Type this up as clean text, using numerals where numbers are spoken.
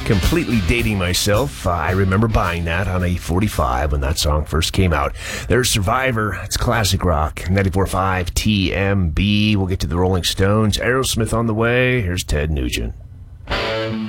completely dating myself. I remember buying that on a 45 when that song first came out. There's Survivor. It's classic rock. 94.5 TMB. We'll get to the Rolling Stones. Aerosmith on the way. Here's Ted Nugent.